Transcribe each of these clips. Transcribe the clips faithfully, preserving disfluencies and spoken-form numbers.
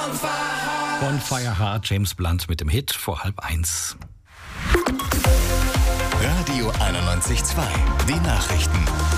Bonfire Heart, James Blunt mit dem Hit vor halb eins. Radio einundneunzig Komma zwei, die Nachrichten.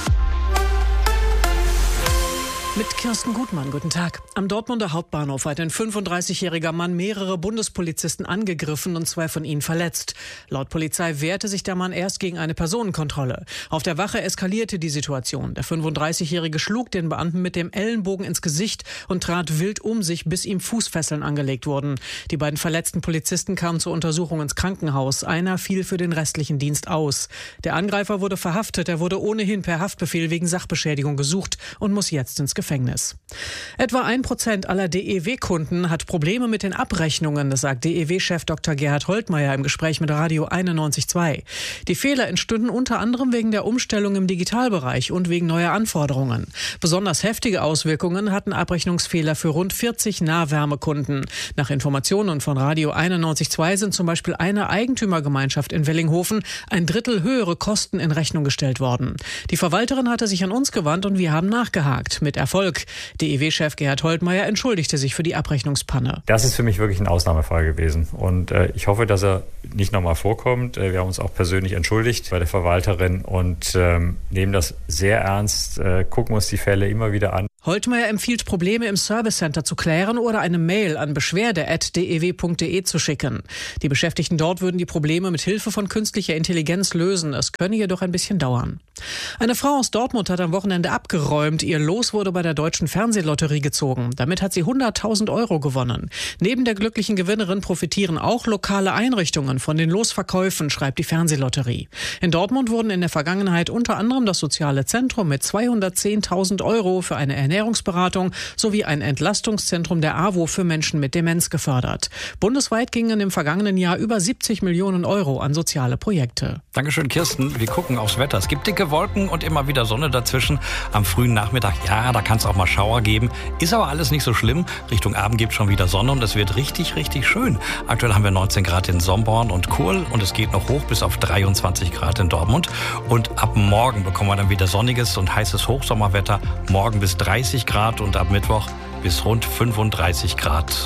Mit Kirsten Gutmann, guten Tag. Am Dortmunder Hauptbahnhof hat ein fünfunddreißigjähriger Mann mehrere Bundespolizisten angegriffen und zwei von ihnen verletzt. Laut Polizei wehrte sich der Mann erst gegen eine Personenkontrolle. Auf der Wache eskalierte die Situation. Der fünfunddreißigjährige schlug den Beamten mit dem Ellenbogen ins Gesicht und trat wild um sich, bis ihm Fußfesseln angelegt wurden. Die beiden verletzten Polizisten kamen zur Untersuchung ins Krankenhaus. Einer fiel für den restlichen Dienst aus. Der Angreifer wurde verhaftet. Er wurde ohnehin per Haftbefehl wegen Sachbeschädigung gesucht und muss jetzt ins Gefängnis. Gefängnis. Etwa ein Prozent aller D E W-Kunden hat Probleme mit den Abrechnungen, das sagt D E W-Chef Doktor Gerhard Holtmeier im Gespräch mit Radio einundneunzig Komma zwei. Die Fehler entstünden unter anderem wegen der Umstellung im Digitalbereich und wegen neuer Anforderungen. Besonders heftige Auswirkungen hatten Abrechnungsfehler für rund vierzig Nahwärmekunden. Nach Informationen von Radio einundneunzig Komma zwei sind zum Beispiel einer Eigentümergemeinschaft in Wellinghofen ein Drittel höhere Kosten in Rechnung gestellt worden. Die Verwalterin hatte sich an uns gewandt und wir haben nachgehakt. Mit Erfolg. D E W-Chef Gerhard Holtmeier entschuldigte sich für die Abrechnungspanne. Das ist für mich wirklich ein Ausnahmefall gewesen. Und äh, ich hoffe, dass er nicht nochmal vorkommt. Äh, wir haben uns auch persönlich entschuldigt bei der Verwalterin und ähm, nehmen das sehr ernst, äh, gucken uns die Fälle immer wieder an. Holtmeier empfiehlt, Probleme im Service Center zu klären oder eine Mail an beschwerde at d e w punkt d e zu schicken. Die Beschäftigten dort würden die Probleme mit Hilfe von künstlicher Intelligenz lösen. Es könne jedoch ein bisschen dauern. Eine Frau aus Dortmund hat am Wochenende abgeräumt. Ihr Los wurde bei der Deutschen Fernsehlotterie gezogen. Damit hat sie hunderttausend Euro gewonnen. Neben der glücklichen Gewinnerin profitieren auch lokale Einrichtungen von den Losverkäufen, schreibt die Fernsehlotterie. In Dortmund wurden in der Vergangenheit unter anderem das Soziale Zentrum mit zweihundertzehntausend Euro für eine Ernährungsberatung sowie ein Entlastungszentrum der A W O für Menschen mit Demenz gefördert. Bundesweit gingen im vergangenen Jahr über siebzig Millionen Euro an soziale Projekte. Dankeschön, Kirsten. Wir gucken aufs Wetter. Es gibt dicke Wolken und immer wieder Sonne dazwischen. Am frühen Nachmittag, ja, da kann es auch mal Schauer geben. Ist aber alles nicht so schlimm. Richtung Abend gibt es schon wieder Sonne und es wird richtig, richtig schön. Aktuell haben wir neunzehn Grad in Somborn und Kurl und es geht noch hoch bis auf dreiundzwanzig Grad in Dortmund. Und ab morgen bekommen wir dann wieder sonniges und heißes Hochsommerwetter. Morgen bis dreißig Grad und ab Mittwoch bis rund fünfunddreißig Grad.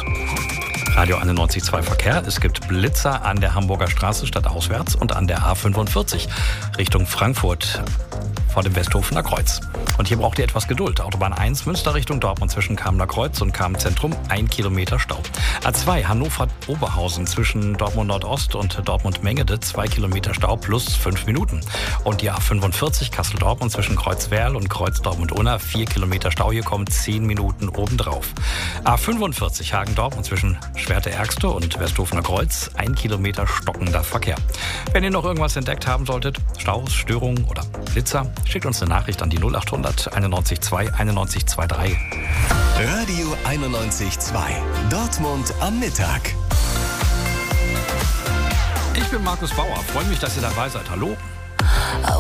Radio einundneunzig Komma zwei Verkehr. Es gibt Blitzer an der Hamburger Straße stadtauswärts und an der A fünfundvierzig Richtung Frankfurt vor dem Westhofener Kreuz. Und hier braucht ihr etwas Geduld. Autobahn eins Münster Richtung Dortmund zwischen Kamener Kreuz und Kamen Zentrum, ein Kilometer Stau. A zwei Hannover-Oberhausen zwischen Dortmund Nordost und Dortmund-Mengede, zwei Kilometer Stau plus fünf Minuten. Und die A fünfundvierzig Kassel-Dortmund zwischen Kreuzwerl und Kreuz-Dortmund-Unna, vier Kilometer Stau. Hier kommen zehn Minuten obendrauf. A fünfundvierzig Hagen-Dortmund zwischen Schwerte-Ärgste und Westhofener Kreuz, ein Kilometer stockender Verkehr. Wenn ihr noch irgendwas entdeckt haben solltet, Staus, Störungen oder Blitzer, schickt uns eine Nachricht an die null achthundert einundneunzig zwei einundneunzig zweiunddreißig. Radio einundneunzig Komma zwei. Dortmund am Mittag. Ich bin Markus Bauer. Freue mich, dass ihr dabei seid. Hallo.